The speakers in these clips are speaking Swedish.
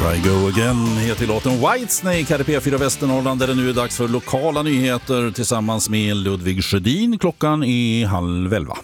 Here I go again heter låten Whitesnake här i P4 Västernorrland där det nu är dags för lokala nyheter tillsammans med Ludvig Sjödin. Klockan är 10:30.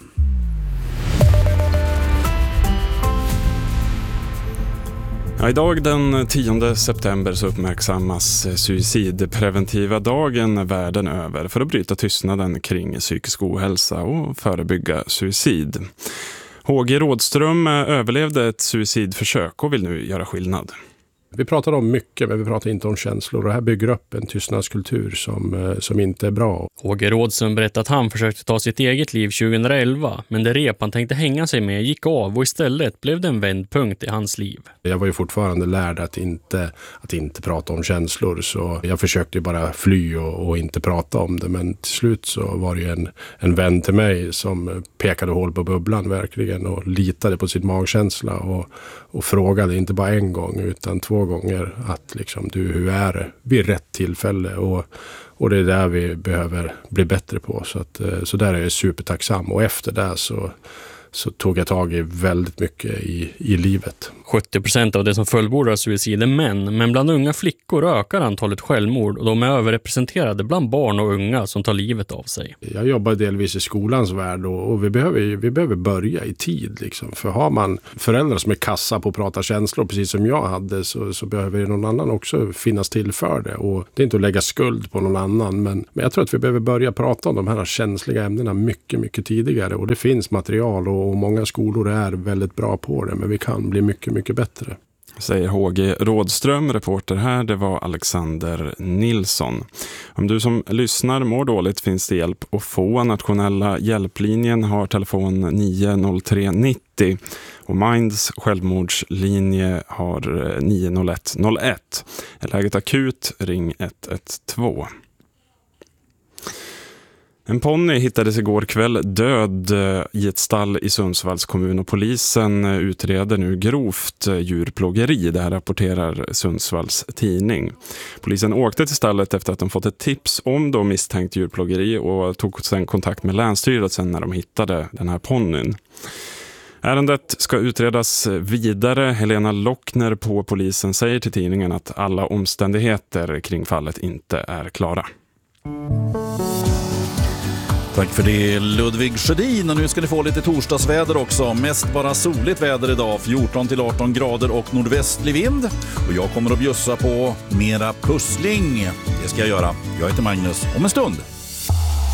Ja, idag den 10 september så uppmärksammas suicidpreventiva dagen världen över för att bryta tystnaden kring psykisk ohälsa och förebygga suicid. HG Rådström överlevde ett suicidförsök och vill nu göra skillnad. Vi pratar om mycket, men vi pratar inte om känslor. Och det här bygger upp en tystnadskultur som inte är bra. HG Rådström berättade att han försökte ta sitt eget liv 2011, men det rep han tänkte hänga sig med gick av och istället blev det en vändpunkt i hans liv. Jag var ju fortfarande lärd att inte prata om känslor, så jag försökte ju bara fly och inte prata om det. Men till slut så var det ju en vän till mig som pekade hål på bubblan verkligen och litade på sitt magkänsla och frågade inte bara en gång utan 2 gånger att liksom, du, hur är det vid rätt tillfälle, och det är där vi behöver bli bättre på, så där är jag supertacksam. Och efter det så tog jag tag i väldigt mycket i livet. 70% av det som fullbordar suicid är män, men bland unga flickor ökar antalet självmord och de är överrepresenterade bland barn och unga som tar livet av sig. Jag jobbar delvis i skolans värld och vi behöver börja i tid. Liksom. För har man föräldrar som är kassa på att prata känslor, precis som jag hade, så behöver någon annan också finnas till för det. Och det är inte att lägga skuld på någon annan, men jag tror att vi behöver börja prata om de här känsliga ämnena mycket, mycket tidigare. Och det finns material och många skolor är väldigt bra på det, men vi kan bli mycket, mycket bättre. Säger HG Rådström, reporter här, det var Alexander Nilsson. Om du som lyssnar mår dåligt finns det hjälp att få. Nationella hjälplinjen har telefon 90390 och Minds självmordslinje har 90101. Är läget akut, ring 112. En ponny hittades igår kväll död i ett stall i Sundsvalls kommun och polisen utreder nu grovt djurplågeri. Det här rapporterar Sundsvalls tidning. Polisen åkte till stallet efter att de fått ett tips om då misstänkt djurplågeri och tog sedan kontakt med länsstyrelsen när de hittade den här ponnyn. Ärendet ska utredas vidare. Helena Lockner på polisen säger till tidningen att alla omständigheter kring fallet inte är klara. Tack för det Ludvig Sjödin, och nu ska ni få lite torsdagsväder också. Mest bara soligt väder idag, 14-18 grader och nordvästlig vind. Och jag kommer att bjussa på mera pussling. Det ska jag göra. Jag heter Magnus, om en stund.